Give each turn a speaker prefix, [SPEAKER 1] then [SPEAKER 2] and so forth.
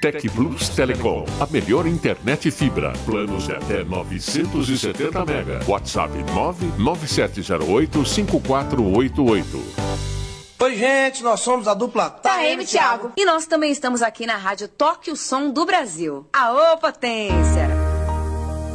[SPEAKER 1] Tec Plus Telecom, a melhor internet fibra. Planos de até 970 mega. WhatsApp 997085488.
[SPEAKER 2] Oi, gente, nós somos a dupla
[SPEAKER 3] Taeme Thiago. E nós também estamos aqui na Rádio Toque o Som do Brasil. Aô, potência!